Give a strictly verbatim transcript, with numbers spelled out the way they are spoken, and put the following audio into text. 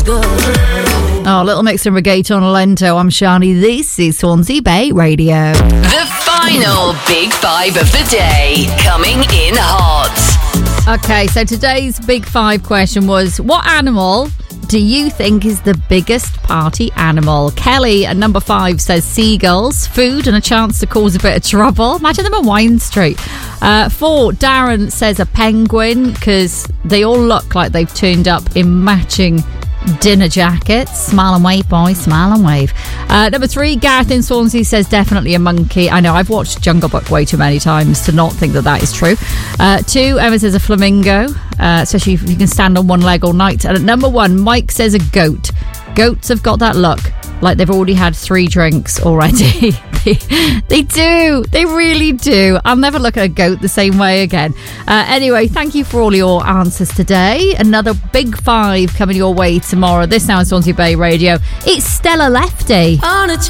Oh, Little Mix and Reggaeton Lento. I'm Shani. This is Swansea Bay Radio. The final Big Five of the day coming in hot. Okay, so today's Big Five question was, what animal do you think is the biggest party animal? Kelly at number five says seagulls, food and a chance to cause a bit of trouble. Imagine them at Wine Street. Uh, four, Darren says a penguin because they all look like they've turned up in matching dinner jackets. Smile and wave, boys, smile and wave. Uh, number three, Gareth in Swansea says definitely a monkey. I know, I've watched Jungle Book way too many times to not think that that is true. Uh, two, Emma says a flamingo, uh, especially if you can stand on one leg all night. And at number one, Mike says a goat. Goats have got that look like they've already had three drinks already. they, they do. They really do. I'll never look at a goat the same way again. Uh, anyway, thank you for all your answers today. Another Big Five coming your way tomorrow. This now is Swansea Bay Radio. It's Stella Lefty. On a